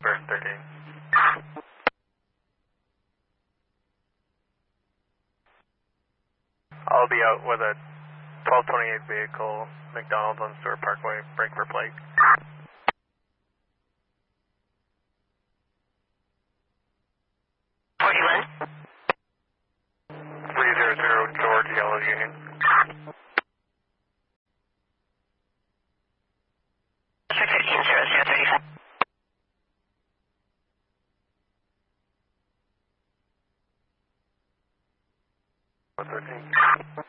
Bird 13. I'll be out with a 1228 vehicle, McDonald's on Stewart Parkway, break for plate. Forty-one. 300 George, Yellow Union. For 150035. 113.